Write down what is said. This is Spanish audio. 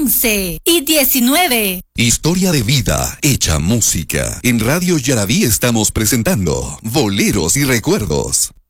11 y 19. Historia de vida hecha música. En Radio Yaraví estamos presentando Boleros y Recuerdos.